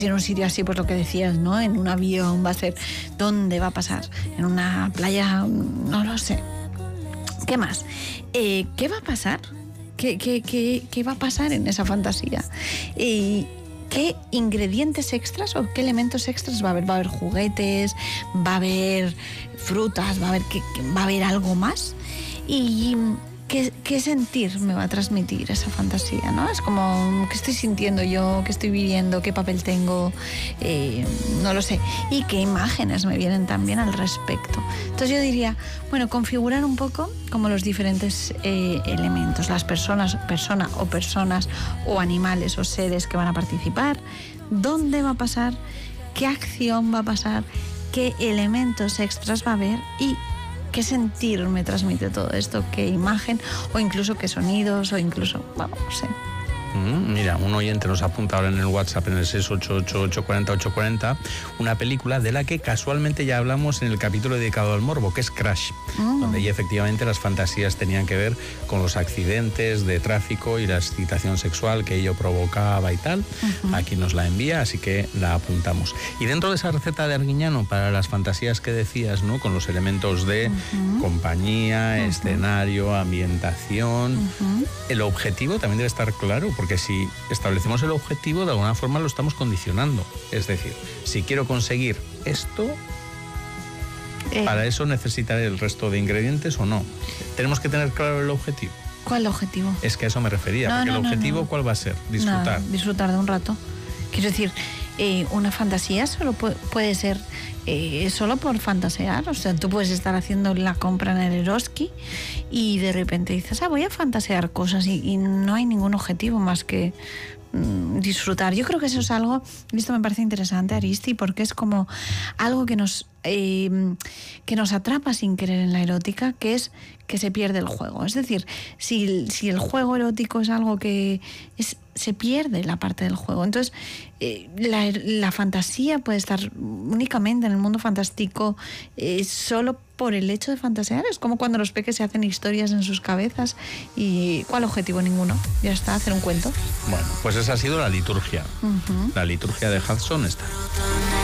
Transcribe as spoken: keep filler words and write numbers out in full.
en un sitio así, pues lo que decías, ¿no? En un avión va a ser, ¿dónde va a pasar? En una playa, no lo sé. ¿Qué más? Eh, ¿Qué va a pasar? ¿Qué, qué, qué, qué va a pasar en esa fantasía? Eh, ¿Qué ingredientes extras o qué elementos extras va a haber? ¿Va a haber juguetes? ¿Va a haber frutas? ¿Va a haber, qué, va a haber algo más? Y ¿qué, qué sentir me va a transmitir esa fantasía, ¿no? Es como, ¿qué estoy sintiendo yo? ¿Qué estoy viviendo? ¿Qué papel tengo? Eh, no lo sé. ¿Y qué imágenes me vienen también al respecto? Entonces yo diría, bueno, configurar un poco como los diferentes eh, elementos, las personas, persona o personas o animales o seres que van a participar, dónde va a pasar, qué acción va a pasar, qué elementos extras va a haber y qué sentir me transmite todo esto, qué imagen o incluso qué sonidos o incluso, vamos, no sé. Mm, mira, un oyente nos apunta ahora en el WhatsApp en el seis ocho ocho, ocho cuatro cero, ocho cuatro cero una película de la que casualmente ya hablamos en el capítulo dedicado al morbo, que es Crash, mm. donde ya efectivamente las fantasías tenían que ver con los accidentes de tráfico y la excitación sexual que ello provocaba y tal. Uh-huh. Aquí nos la envía, así que la apuntamos. Y dentro de esa receta de Arguiñano para las fantasías que decías, ¿no? Con los elementos de uh-huh. compañía, uh-huh. escenario, ambientación, uh-huh. el objetivo también debe estar claro, porque si establecemos el objetivo, de alguna forma lo estamos condicionando. Es decir, si quiero conseguir esto, eh. ¿para eso necesitaré el resto de ingredientes o no? Tenemos que tener claro el objetivo. ¿Cuál objetivo? Es que a eso me refería, no, porque no, el objetivo, no, no. ¿cuál va a ser? Disfrutar. No, disfrutar de un rato. Quiero decir, eh, una fantasía solo puede, puede ser eh, solo por fantasear. O sea, tú puedes estar haciendo la compra en el Eroski y de repente dices, ah, voy a fantasear cosas y, y no hay ningún objetivo más que mmm, disfrutar. Yo creo que eso es algo, y esto me parece interesante, Aristi, porque es como algo que nos, eh, que nos atrapa sin querer en la erótica, que es que se pierde el juego. Es decir, si, si el juego erótico es algo que es, se pierde la parte del juego. Entonces, eh, la, la fantasía puede estar únicamente en el mundo fantástico eh, solo por el hecho de fantasear. Es como cuando los peques se hacen historias en sus cabezas y ¿cuál objetivo? Ninguno. Ya está, hacer un cuento. Bueno, pues esa ha sido la liturgia. Uh-huh. La liturgia de Hudson está.